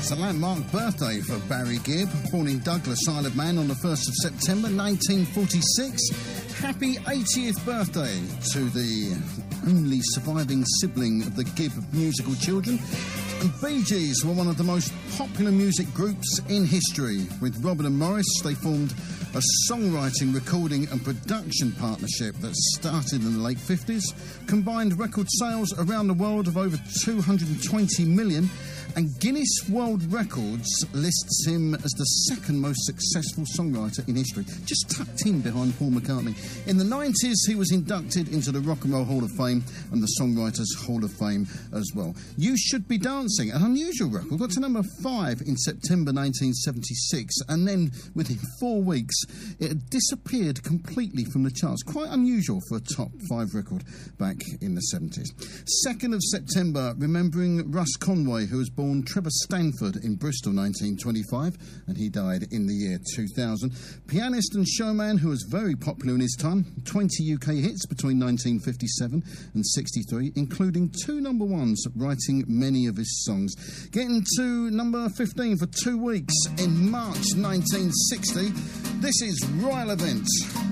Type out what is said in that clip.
It's a landmark birthday for Barry Gibb, born in Douglas, Isle of Man on the 1st of September 1946. Happy 80th birthday to the only surviving sibling of the Gibb musical children. And Bee Gees were one of the most popular music groups in history. With Robert and Morris, they formed a songwriting, recording and production partnership that started in the late 50s, combined record sales around the world of over 220 million, and Guinness World Records lists him as the second most successful songwriter in history, just tucked in behind Paul McCartney. In the 90s, he was inducted into the Rock and Roll Hall of Fame and the Songwriters Hall of Fame as well. You Should Be Dancing, an unusual record, got to number 5 in September 1976, and then within 4 weeks, it had disappeared completely from the charts. Quite unusual for a top 5 record back in the 70s. 2nd of September, remembering Russ Conway, who was born Trevor Stanford in Bristol 1925, and he died in the year 2000. Pianist and showman who was very popular in his time, 20 UK hits between 1957 and 63, including 2 number ones, writing many of his songs. Getting to number 15 for 2 weeks in March 1960, this is Royal Event.